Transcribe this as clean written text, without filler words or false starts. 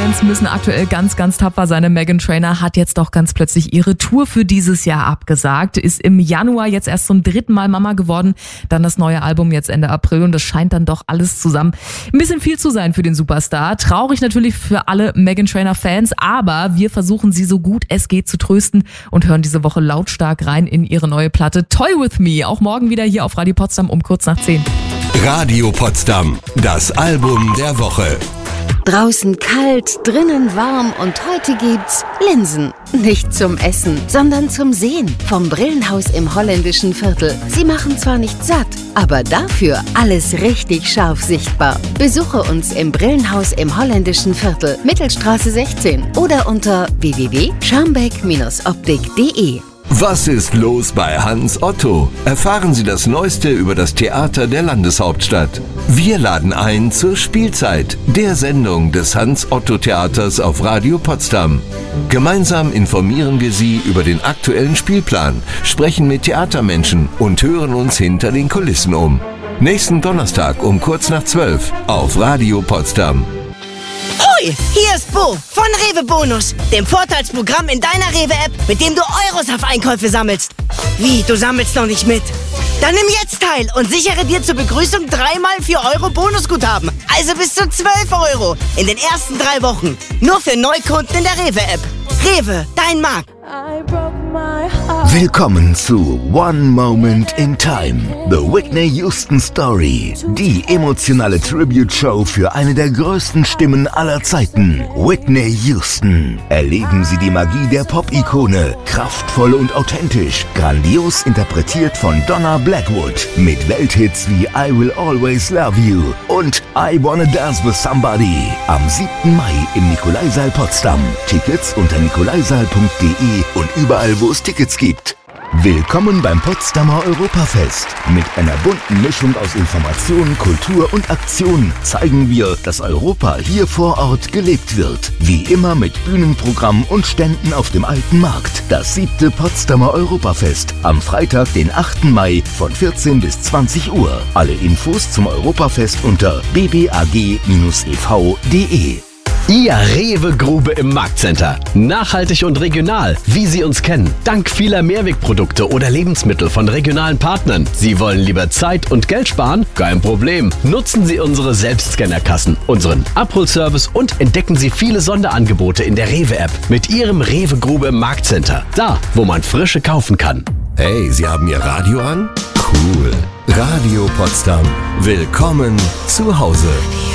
Fans müssen aktuell ganz, ganz tapfer sein. Meghan Trainor hat jetzt doch ganz plötzlich ihre Tour für dieses Jahr abgesagt. Ist im Januar jetzt erst zum 3. Mal Mama geworden. Dann das neue Album jetzt Ende April und das scheint dann doch alles zusammen ein bisschen viel zu sein für den Superstar. Traurig natürlich für alle Meghan Trainor Fans, aber wir versuchen sie so gut es geht zu trösten und hören diese Woche lautstark rein in ihre neue Platte Toy With Me. Auch morgen wieder hier auf Radio Potsdam um kurz nach 10. Radio Potsdam, das Album der Woche. Draußen kalt, drinnen warm und heute gibt's Linsen. Nicht zum Essen, sondern zum Sehen. Vom Brillenhaus im holländischen Viertel. Sie machen zwar nicht satt, aber dafür alles richtig scharf sichtbar. Besuche uns im Brillenhaus im holländischen Viertel, Mittelstraße 16 oder unter www.scharmbeck-optik.de. Was ist los bei Hans Otto? Erfahren Sie das Neueste über das Theater der Landeshauptstadt. Wir laden ein zur Spielzeit, der Sendung des Hans-Otto-Theaters auf Radio Potsdam. Gemeinsam informieren wir Sie über den aktuellen Spielplan, sprechen mit Theatermenschen und hören uns hinter den Kulissen um. Nächsten Donnerstag um kurz nach 12 auf Radio Potsdam. Hoi, hier ist Bo von Rewe Bonus, dem Vorteilsprogramm in deiner Rewe-App, mit dem du Euros auf Einkäufe sammelst. Wie, du sammelst noch nicht mit? Dann nimm jetzt teil und sichere dir zur Begrüßung 3x 4 Euro Bonusguthaben. Also bis zu 12 Euro in den ersten 3 Wochen. Nur für Neukunden in der Rewe-App. Rewe, dein Markt. Willkommen zu One Moment in Time, The Whitney Houston Story, die emotionale Tribute-Show für eine der größten Stimmen aller Zeiten, Whitney Houston. Erleben Sie die Magie der Pop-Ikone, kraftvoll und authentisch, grandios interpretiert von Donna Blackwood, mit Welthits wie I Will Always Love You und I Wanna Dance With Somebody. Am 7. Mai im Nikolaisaal Potsdam. Tickets unter nikolaisaal.de und überall, wo es Tickets gibt. Willkommen beim Potsdamer Europafest. Mit einer bunten Mischung aus Information, Kultur und Aktion zeigen wir, dass Europa hier vor Ort gelebt wird. Wie immer mit Bühnenprogramm und Ständen auf dem Alten Markt. Das 7. Potsdamer Europafest am Freitag, den 8. Mai von 14 bis 20 Uhr. Alle Infos zum Europafest unter bbag-ev.de. Ihr Rewe-Grube im Marktcenter. Nachhaltig und regional, wie Sie uns kennen. Dank vieler Mehrwegprodukte oder Lebensmittel von regionalen Partnern. Sie wollen lieber Zeit und Geld sparen? Kein Problem. Nutzen Sie unsere Selbstscannerkassen, unseren Abholservice und entdecken Sie viele Sonderangebote in der Rewe-App mit Ihrem Rewe-Grube im Marktcenter. Da, wo man Frische kaufen kann. Hey, Sie haben Ihr Radio an? Cool. Radio Potsdam. Willkommen zu Hause.